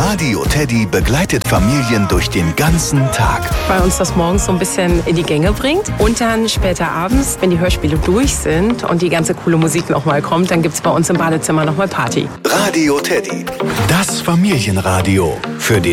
Radio Teddy begleitet Familien durch den ganzen Tag. Weil uns das morgens so ein bisschen in die Gänge bringt. Und dann später abends, wenn die Hörspiele durch sind und die ganze coole Musik nochmal kommt, dann gibt es bei uns im Badezimmer nochmal Party. Radio Teddy, das Familienradio für den